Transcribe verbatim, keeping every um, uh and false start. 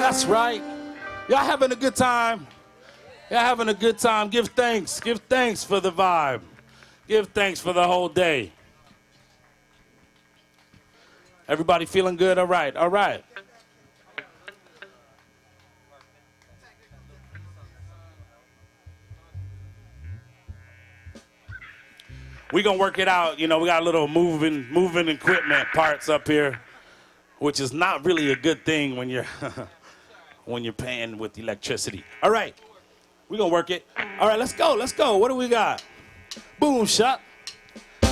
That's right. Y'all having a good time? Y'all having a good time? Give thanks. Give thanks for the vibe. Give thanks for the whole day. Everybody feeling good? All right. All right. We're going to work it out. You know, we got a little moving moving equipment parts up here, which is not really a good thing when you're when you're paying with electricity. All right. We're going to work it. All right, let's go. Let's go. What do we got? Boom shot.